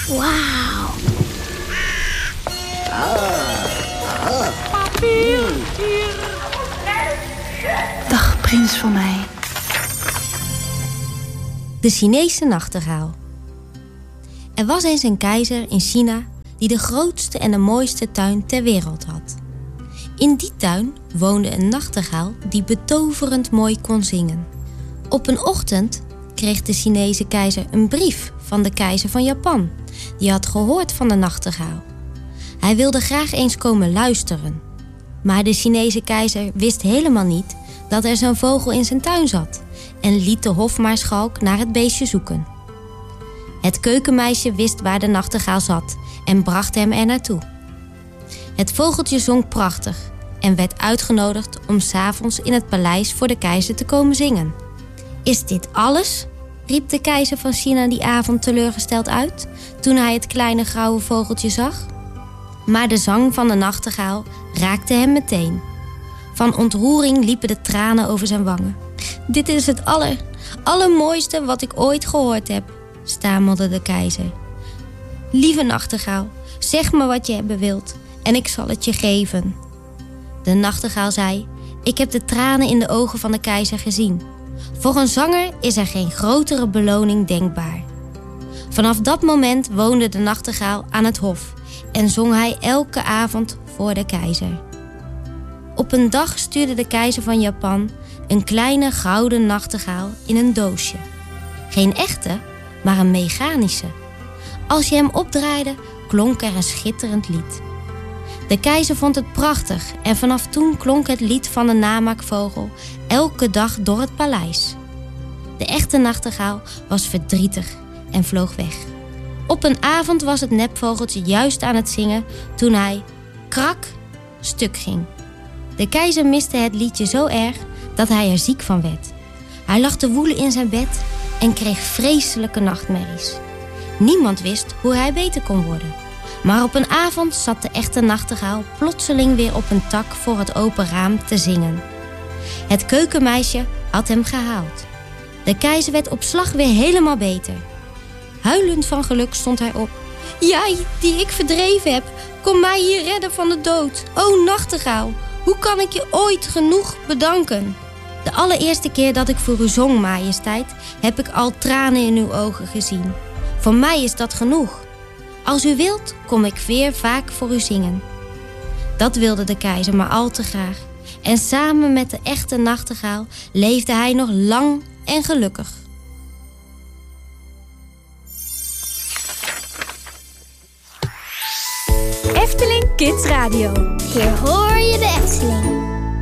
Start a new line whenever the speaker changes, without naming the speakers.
Wauw.
Papier, hier.
Dag, prins van mij.
De Chinese nachtegaal. Er was eens een keizer in China die de grootste en de mooiste tuin ter wereld had. In die tuin woonde een nachtegaal die betoverend mooi kon zingen. Op een ochtend kreeg de Chinese keizer een brief van de keizer van Japan. Die had gehoord van de nachtegaal. Hij wilde graag eens komen luisteren. Maar de Chinese keizer wist helemaal niet dat er zo'n vogel in zijn tuin zat en liet de hofmaarschalk naar het beestje zoeken. Het keukenmeisje wist waar de nachtegaal zat en bracht hem er naartoe. Het vogeltje zong prachtig en werd uitgenodigd om 's avonds in het paleis voor de keizer te komen zingen. Is dit alles? Riep de keizer van China die avond teleurgesteld uit toen hij het kleine grauwe vogeltje zag. Maar de zang van de nachtegaal raakte hem meteen. Van ontroering liepen de tranen over zijn wangen. Dit is het allermooiste wat ik ooit gehoord heb, stamelde de keizer. Lieve nachtegaal, zeg me wat je hebben wilt en ik zal het je geven. De nachtegaal zei, ik heb de tranen in de ogen van de keizer gezien. Voor een zanger is er geen grotere beloning denkbaar. Vanaf dat moment woonde de nachtegaal aan het hof en zong hij elke avond voor de keizer. Op een dag stuurde de keizer van Japan een kleine gouden nachtegaal in een doosje. Geen echte, maar een mechanische. Als je hem opdraaide, klonk er een schitterend lied. De keizer vond het prachtig en vanaf toen klonk het lied van de namaakvogel elke dag door het paleis. De echte nachtegaal was verdrietig en vloog weg. Op een avond was het nepvogeltje juist aan het zingen toen hij, krak, stuk ging. De keizer miste het liedje zo erg dat hij er ziek van werd. Hij lag te woelen in zijn bed en kreeg vreselijke nachtmerries. Niemand wist hoe hij beter kon worden. Maar op een avond zat de echte nachtegaal plotseling weer op een tak voor het open raam te zingen. Het keukenmeisje had hem gehaald. De keizer werd op slag weer helemaal beter. Huilend van geluk stond hij op. Jij, die ik verdreven heb, kom mij hier redden van de dood. O nachtegaal, hoe kan ik je ooit genoeg bedanken? De allereerste keer dat ik voor u zong, majesteit, heb ik al tranen in uw ogen gezien. Voor mij is dat genoeg. Als u wilt, kom ik weer vaak voor u zingen. Dat wilde de keizer maar al te graag. En samen met de echte nachtegaal leefde hij nog lang en gelukkig.
Efteling Kids Radio.
Hier hoor je de Efteling.